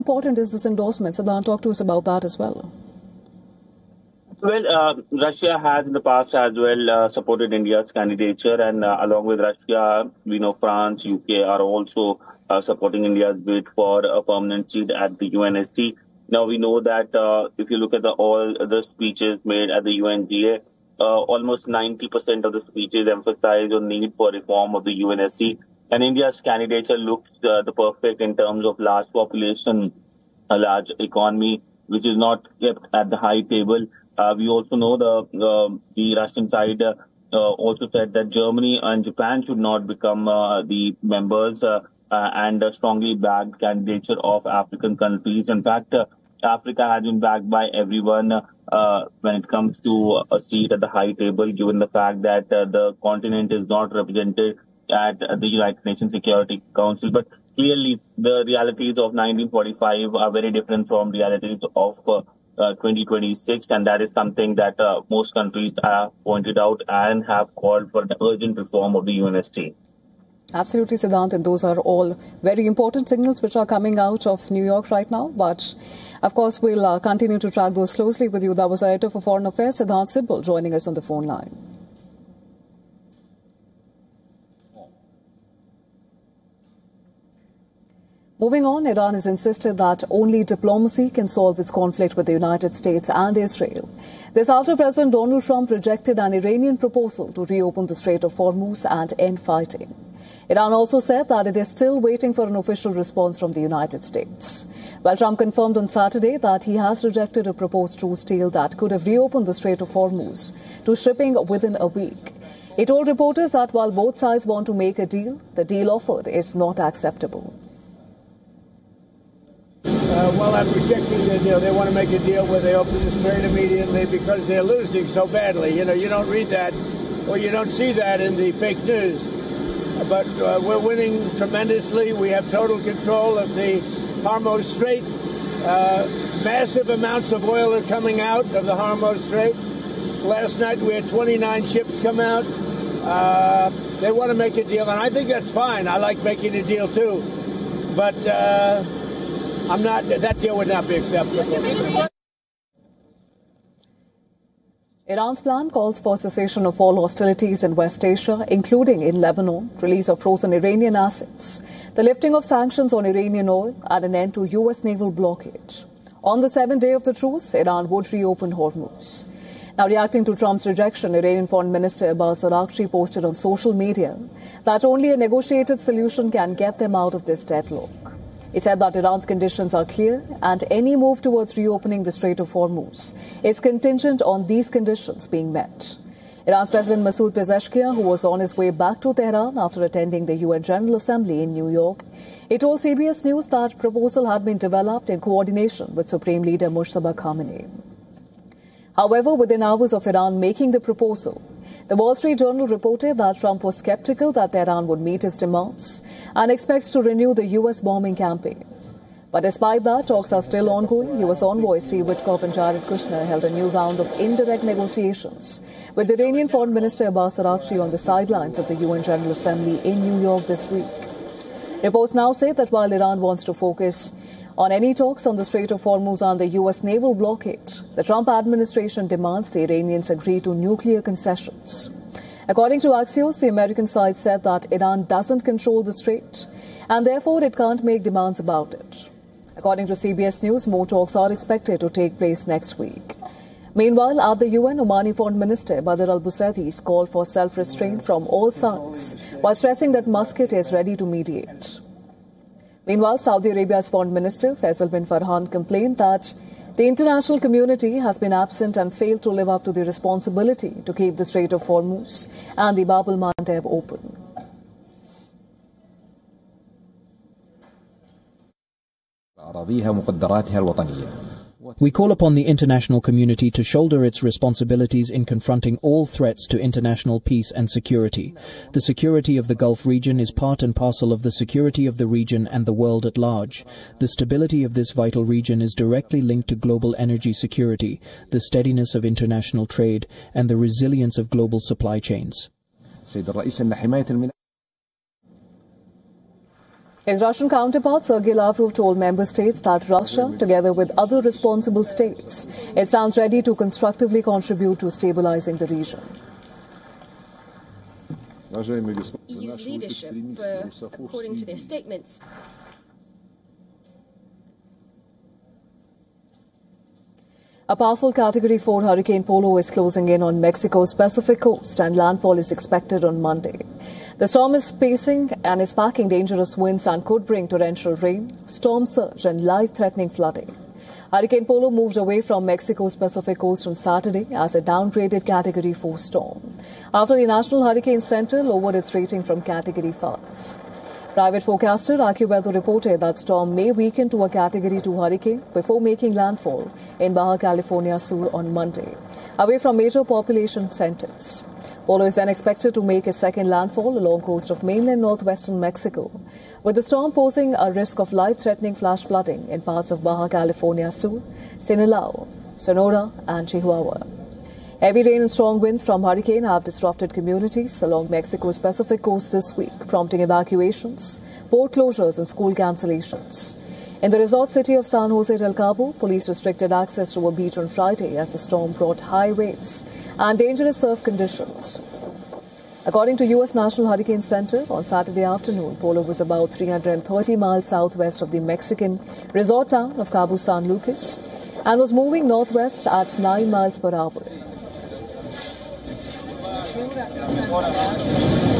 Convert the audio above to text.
important is this endorsement? Siddhant, talk to us about that as well. Well, Russia has in the past as well supported India's candidature, and along with Russia, we know France, UK are also supporting India's bid for a permanent seat at the UNSC. Now we know that if you look at all the speeches made at the UNGA, almost 90% of the speeches emphasize on need for reform of the UNSC, and India's candidature looks the perfect in terms of large population, a large economy, which is not kept at the high table. We also know the Russian side also said that Germany and Japan should not become the members and strongly backed candidature of African countries. In fact, Africa has been backed by everyone when it comes to a seat at the high table, given the fact that the continent is not represented at the United Nations Security Council. But clearly, the realities of 1945 are very different from realities of 2026, and that is something that most countries have pointed out and have called for the urgent reform of the UNSC. Absolutely, Siddhant, and those are all very important signals which are coming out of New York right now. But, of course, we'll continue to track those closely with you. That was Director for Foreign Affairs, Siddhant Sibal, joining us on the phone line. Moving on, Iran has insisted that only diplomacy can solve its conflict with the United States and Israel. This after President Donald Trump rejected an Iranian proposal to reopen the Strait of Hormuz and end fighting. Iran also said that it is still waiting for an official response from the United States. While Trump confirmed on Saturday that he has rejected a proposed truce deal that could have reopened the Strait of Hormuz to shipping within a week, he told reporters that while both sides want to make a deal, the deal offered is not acceptable. Well, I'm rejecting the deal. They want to make a deal where they open the strait immediately because they're losing so badly. You know, you don't read that or you don't see that in the fake news. But we're winning tremendously. We have total control of the Hormuz Strait. Massive amounts of oil are coming out of the Hormuz Strait. Last night we had 29 ships come out. They want to make a deal, and I think that's fine. I like making a deal too. But that deal would not be acceptable. Iran's plan calls for cessation of all hostilities in West Asia, including in Lebanon, release of frozen Iranian assets, the lifting of sanctions on Iranian oil, and an end to U.S. naval blockade. On the 7th day of the truce, Iran would reopen Hormuz. Now, reacting to Trump's rejection, Iranian Foreign Minister Abbas Araghchi posted on social media that only a negotiated solution can get them out of this deadlock. It said that Iran's conditions are clear and any move towards reopening the Strait of Hormuz is contingent on these conditions being met. Iran's President Masoud Pezeshkian, who was on his way back to Tehran after attending the UN General Assembly in New York, he told CBS News that proposal had been developed in coordination with Supreme Leader Mujtaba Khamenei. However, within hours of Iran making the proposal, the Wall Street Journal reported that Trump was skeptical that Tehran would meet his demands and expects to renew the U.S. bombing campaign. But despite that, talks are still ongoing. U.S. envoy Steve Witkoff and Jared Kushner held a new round of indirect negotiations with the Iranian Foreign Minister Abbas Araghchi on the sidelines of the UN General Assembly in New York this week. Reports now say that while Iran wants to focus on any talks on the Strait of Hormuz and the U.S. naval blockade, the Trump administration demands the Iranians agree to nuclear concessions. According to Axios, the American side said that Iran doesn't control the strait and therefore it can't make demands about it. According to CBS News, more talks are expected to take place next week. Meanwhile, at the UN, Omani Foreign Minister Badr al-Busaidi's called for self-restraint from all sides while stressing that Muscat is ready to mediate. Meanwhile, Saudi Arabia's Foreign Minister Faisal bin Farhan complained that the international community has been absent and failed to live up to the responsibility to keep the Strait of Hormuz and the Bab al-Mandeb open. We call upon the international community to shoulder its responsibilities in confronting all threats to international peace and security. The security of the Gulf region is part and parcel of the security of the region and the world at large. The stability of this vital region is directly linked to global energy security, the steadiness of international trade, and the resilience of global supply chains. His Russian counterpart, Sergei Lavrov, told member states that Russia, together with other responsible states, it stands ready to constructively contribute to stabilizing the region. EU's leadership, according to their statements, a powerful Category 4 Hurricane Polo is closing in on Mexico's Pacific coast and landfall is expected on Monday. The storm is pacing and is packing dangerous winds and could bring torrential rain, storm surge and life-threatening flooding. Hurricane Polo moved away from Mexico's Pacific coast on Saturday as a downgraded Category 4 storm, after the National Hurricane Center lowered its rating from Category 5. Private forecaster AccuWeather reported that storm may weaken to a Category 2 hurricane before making landfall in Baja California Sur on Monday, away from major population centers. Polo is then expected to make its second landfall along coast of mainland northwestern Mexico, with the storm posing a risk of life-threatening flash flooding in parts of Baja California Sur, Sinaloa, Sonora and Chihuahua. Heavy rain and strong winds from hurricane have disrupted communities along Mexico's Pacific coast this week, prompting evacuations, port closures and school cancellations. In the resort city of San Jose del Cabo, police restricted access to a beach on Friday as the storm brought high waves and dangerous surf conditions. According to U.S. National Hurricane Center, on Saturday afternoon, Polo was about 330 miles southwest of the Mexican resort town of Cabo San Lucas and was moving northwest at 9 miles per hour.